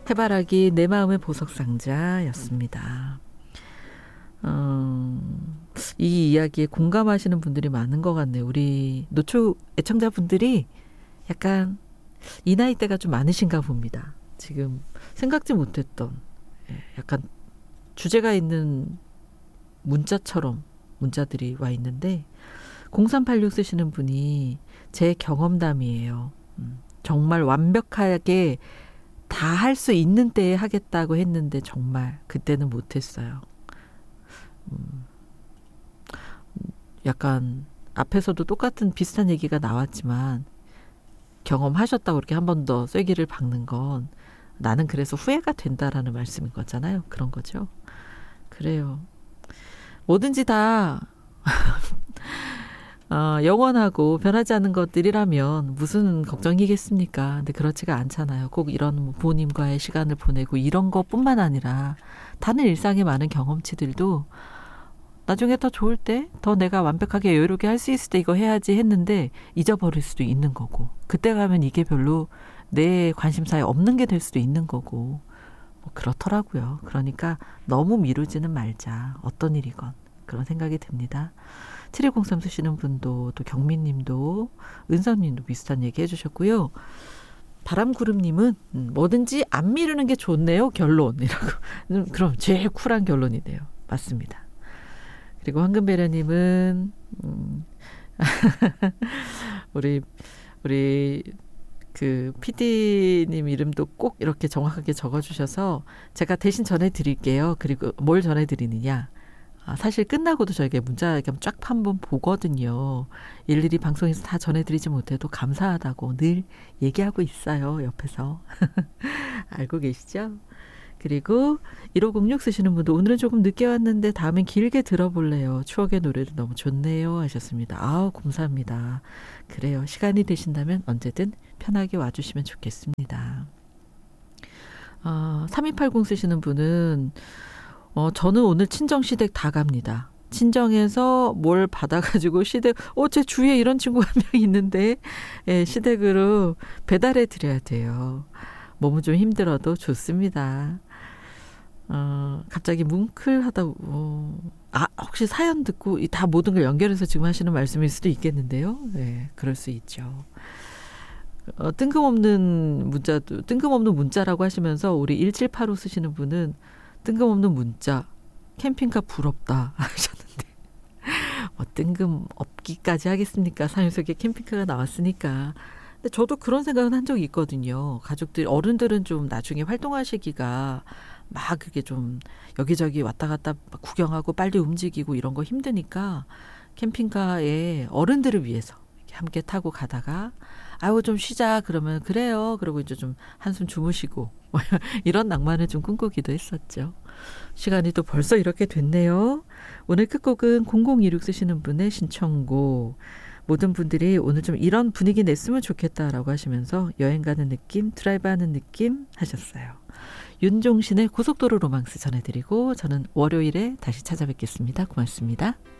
해바라기 내 마음의 보석상자였습니다. 이 이야기에 공감하시는 분들이 많은 것 같네요. 우리 노초 애청자분들이 약간 이 나이대가 좀 많으신가 봅니다. 지금 생각지 못했던 약간 주제가 있는 문자처럼 문자들이 와 있는데 0386 쓰시는 분이 제 경험담이에요. 정말 완벽하게 다 할 수 있는 때에 하겠다고 했는데 정말 그때는 못했어요. 약간 앞에서도 똑같은 비슷한 얘기가 나왔지만 경험하셨다고 그렇게 한 번 더 쐐기를 박는 건 나는 그래서 후회가 된다라는 말씀인 거잖아요. 그런 거죠. 그래요. 뭐든지 다 영원하고 변하지 않는 것들이라면 무슨 걱정이겠습니까? 근데 그렇지가 않잖아요. 꼭 이런 부모님과의 시간을 보내고 이런 것뿐만 아니라 다른 일상의 많은 경험치들도 나중에 더 좋을 때, 더 내가 완벽하게 여유롭게 할 수 있을 때 이거 해야지 했는데 잊어버릴 수도 있는 거고, 그때 가면 이게 별로 내 관심사에 없는 게 될 수도 있는 거고, 뭐 그렇더라고요. 그러니까 너무 미루지는 말자. 어떤 일이건. 그런 생각이 듭니다. 7203 쓰시는 분도, 또 경민님도, 은선님도 비슷한 얘기 해주셨고요. 바람구름님은 뭐든지 안 미루는 게 좋네요. 결론이라고. 그럼 제일 쿨한 결론이네요. 맞습니다. 그리고 황금배려님은 우리 그 PD님 이름도 꼭 이렇게 정확하게 적어주셔서 제가 대신 전해드릴게요. 그리고 뭘 전해드리느냐. 사실 끝나고도 저에게 문자 이렇게 쫙 한번 보거든요. 일일이 방송에서 다 전해드리지 못해도 감사하다고 늘 얘기하고 있어요. 옆에서. 알고 계시죠? 그리고 1506 쓰시는 분도 오늘은 조금 늦게 왔는데 다음엔 길게 들어볼래요. 추억의 노래도 너무 좋네요 하셨습니다. 아우 감사합니다. 그래요. 시간이 되신다면 언제든 편하게 와주시면 좋겠습니다. 3280 쓰시는 분은 저는 오늘 친정시댁 다 갑니다. 친정에서 뭘 받아가지고 시댁, 제 주위에 이런 친구가 한 명 있는데, 시댁으로 배달해 드려야 돼요. 몸은 좀 힘들어도 좋습니다. 갑자기 뭉클하다고, 혹시 사연 듣고 다 모든 걸 연결해서 지금 하시는 말씀일 수도 있겠는데요. 네, 그럴 수 있죠. 뜬금없는 문자라고 하시면서 우리 1785 쓰시는 분은 뜬금없는 문자, 캠핑카 부럽다 하셨는데 뜬금없기까지 하겠습니까? 삶 속에 캠핑카가 나왔으니까. 근데 저도 그런 생각은 한 적이 있거든요. 어른들은 좀 나중에 활동하시기가 막 그게 좀 여기저기 왔다 갔다 구경하고 빨리 움직이고 이런 거 힘드니까 캠핑카에 어른들을 위해서 이렇게 함께 타고 가다가 좀 쉬자 그러면 그래요. 그러고 이제 좀 한숨 주무시고 이런 낭만을 좀 꿈꾸기도 했었죠. 시간이 또 벌써 이렇게 됐네요. 오늘 끝곡은 0026 쓰시는 분의 신청곡. 모든 분들이 오늘 좀 이런 분위기 냈으면 좋겠다라고 하시면서 여행 가는 느낌, 드라이브 하는 느낌 하셨어요. 윤종신의 고속도로 로망스 전해드리고 저는 월요일에 다시 찾아뵙겠습니다. 고맙습니다.